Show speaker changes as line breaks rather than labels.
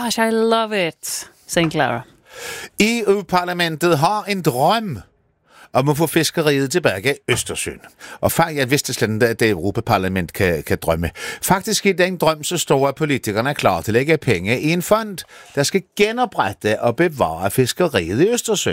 gosh, I love it. St. Clara.
EU-parlamentet har en drøm om at få fiskeriet tilbage i Østersøen. Og jeg vidste slet ikke, at det Europaparlament kan drømme. Faktisk er den drøm så stor, at politikerne er klar til at lægge penge i en fond, der skal genoprette og bevare fiskeriet i Østersøen.